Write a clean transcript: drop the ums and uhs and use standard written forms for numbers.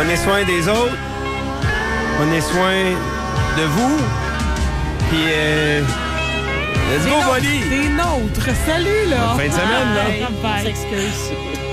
Prenez soin des autres. Prenez soin de vous. Puis, let's go, buddy! Des nôtres. Salut, là. Bonne fin de semaine, là. On s'excuse.